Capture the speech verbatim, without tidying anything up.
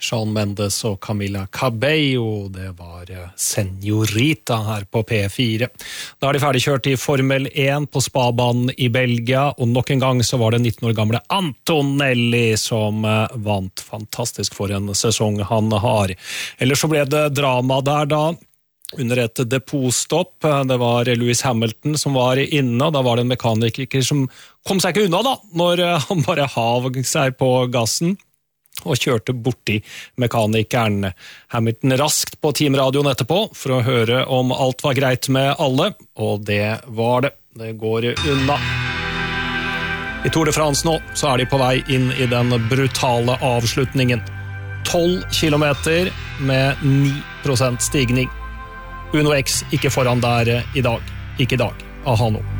Shawn Mendes og Camila Cabello, det var Senorita her på P fire. Da er de ferdigkjørt i Formel én på Spa-banen i Belgia, og nok en gang så var det nitten år gamle Antonelli som vant. Fantastisk for en sesong han har. Ellers så ble det drama der da, under et depotstopp. Det var Lewis Hamilton som var inne, og da var det en mekaniker som kom seg ikke unna da, når han bare hav seg på gassen og kjørte borti mekanikeren. Hamilton raskt på teamradioen etterpå for å høre om alt var greit med alle, og det var det. Det går unna. I Tour de France nå så er de på vei inn i den brutale avslutningen. tolv kilometer med ni prosent stigning. Uno X ikke foran der i dag. Ikke i dag. Aha nå.